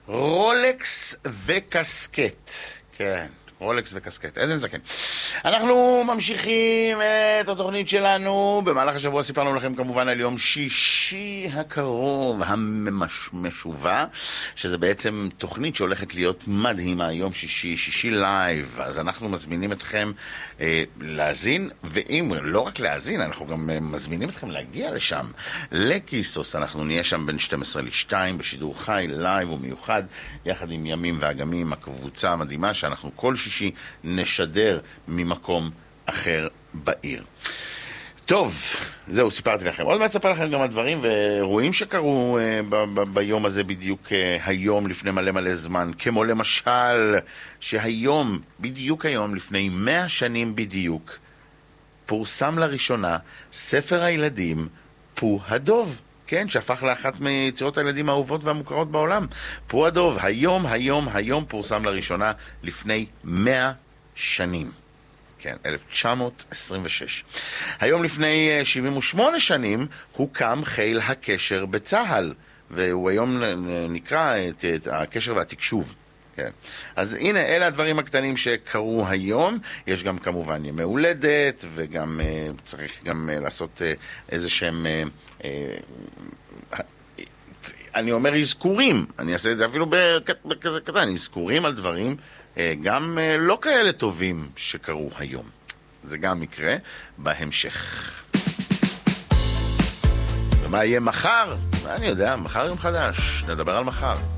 רולקס וקסקט. כן, רולקס וקסקט. עדן זקן. אנחנו ממשיכים את התוכנית שלנו. במהלך השבוע סיפרנו לכם כמובן על יום שישי הקרוב, המשובע, שזה בעצם תוכנית שהולכת להיות מדהימה, יום שישי לייב. אז אנחנו מזמינים אתכם להזין, ואם לא רק להזין, אנחנו גם מזמינים אתכם להגיע לשם, לכיסוס. אנחנו נהיה שם בין 12 ל-2 בשידור חי, לייב ומיוחד, יחד עם ימים ואגמים, הקבוצה המדהימה שאנחנו כל שישי נשדר ממקום אחר בעיר. טוב, זהו, סיפרתי לכם. עוד מעט אספר לכם גם הדברים ואירועים שקרו ביום הזה בדיוק היום לפני מלא זמן, כמו למשל שהיום, בדיוק היום, לפני 100 שנים בדיוק, פורסם לראשונה ספר הילדים פו הדוב. כן, שהפך לאחת מיצירות הילדים האהובות והמוכרות בעולם. פו הדוב, היום פורסם לראשונה לפני 100 שנים. כן, 1926. היום לפני 78 שנים הוקם חיל הקשר בצהל, והוא היום נקרא את הקשר והתקשוב. כן. אז הנה, אלה הדברים הקטנים שקרו היום. יש גם כמובן ימי הולדת, וגם צריך גם לעשות איזה שהם אני אומר אזכורים, אני אעשה את זה אפילו בכזה קטן, אזכורים על דברים גם לא כאלה טובים שקרו היום. זה גם יקרה בהמשך. ומה יהיה מחר? אני יודע, מחר יום חדש, נדבר על מחר.